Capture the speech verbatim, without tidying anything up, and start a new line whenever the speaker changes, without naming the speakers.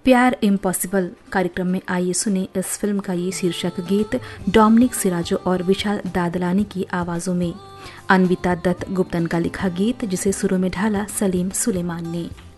प्यार इम्पॉसिबल कार्यक्रम में आइए सुने इस फिल्म का ये शीर्षक गीत डोमिनिक सिराजो और विशाल दादलानी की आवाजों में। अन्विता दत्त गुप्तन का लिखा गीत जिसे सुरों में ढाला सलीम सुलेमान ने।